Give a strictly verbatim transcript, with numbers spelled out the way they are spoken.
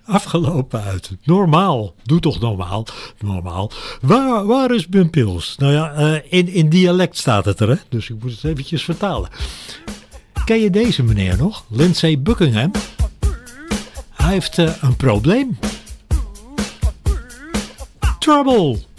afgelopen uit. Normaal. Doe toch normaal. Normaal. Waar, waar is mijn pils? Nou ja, uh, in, in dialect staat het er, hè? Dus ik moet het eventjes vertalen. Ken je deze meneer nog? Lindsay Buckingham? Hij heeft uh, een probleem. Trouble.